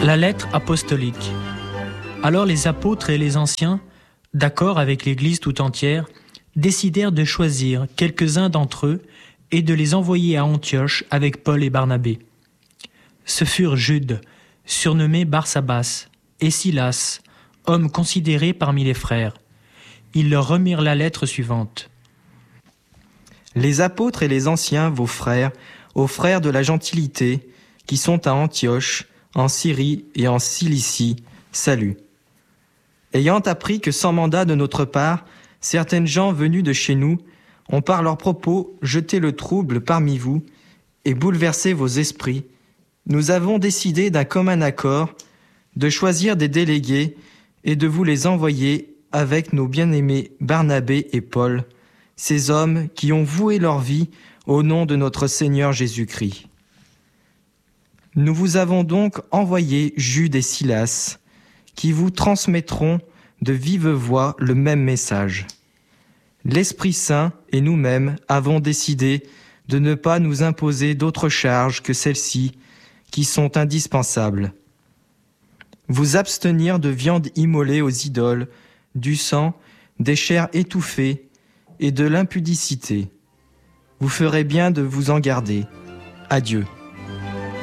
La lettre apostolique. Alors les apôtres et les anciens, d'accord avec l'Église tout entière, décidèrent de choisir quelques-uns d'entre eux et de les envoyer à Antioche avec Paul et Barnabé. Ce furent Jude, surnommé Barsabas, et Silas, hommes considérés parmi les frères. Ils leur remirent la lettre suivante. Les apôtres et les anciens, vos frères, aux frères de la gentilité, qui sont à Antioche, en Syrie et en Cilicie, salut. Ayant appris que sans mandat de notre part, certaines gens venus de chez nous ont par leurs propos jeté le trouble parmi vous et bouleversé vos esprits, nous avons décidé d'un commun accord de choisir des délégués et de vous les envoyer avec nos bien-aimés Barnabé et Paul, ces hommes qui ont voué leur vie au nom de notre Seigneur Jésus-Christ. Nous vous avons donc envoyé Jude et Silas, qui vous transmettront de vive voix le même message. L'Esprit Saint et nous-mêmes avons décidé de ne pas nous imposer d'autres charges que celles-ci, qui sont indispensables. Vous abstenir de viande immolée aux idoles, du sang, des chairs étouffées et de l'impudicité. Vous ferez bien de vous en garder. Adieu.